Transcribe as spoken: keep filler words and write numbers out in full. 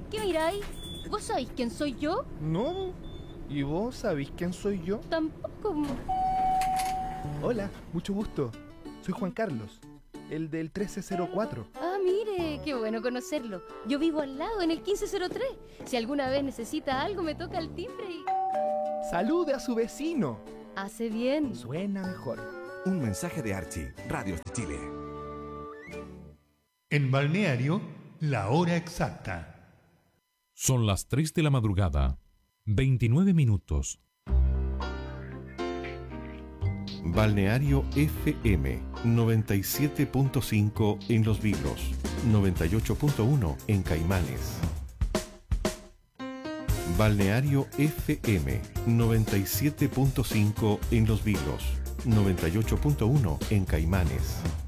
¿Qué miráis? ¿Vos sabéis quién soy yo? No. ¿Y vos sabéis quién soy yo? Tampoco. Hola, mucho gusto. Soy Juan Carlos, el del trece cero cuatro. Ah, mire, qué bueno conocerlo. Yo vivo al lado, en el quince cero tres. Si alguna vez necesita algo, me toca el timbre y... ¡Salude a su vecino! Hace bien. Suena mejor. Un mensaje de Archie, Radios de Chile. En Balneario, la hora exacta. Son las tres de la madrugada, veintinueve minutos. Balneario F M noventa y siete punto cinco en Los Vilos, noventa y ocho punto uno en Caimanes. Balneario F M noventa y siete punto cinco en Los Vilos, noventa y ocho punto uno en Caimanes.